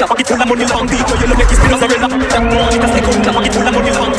pocket full of money long. Deep where you love make it spin us a rilla. Jack money, cause they come. Pocket full of money long.